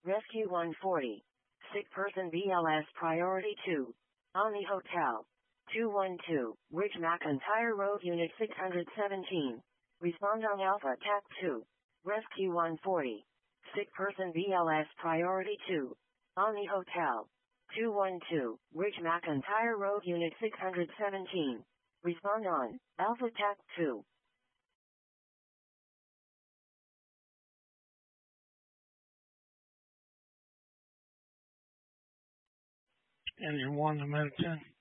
Rescue 140. Sick person BLS priority 2. On the hotel. 212, Ridge McIntyre Road Unit 617. Respond on Alpha TAC 2. Rescue 140. Sick person BLS priority 2. On the hotel. 212, Ridge McIntyre Road Unit 617. Respond on Alpha TAC 2. And you're 1 to minute 10.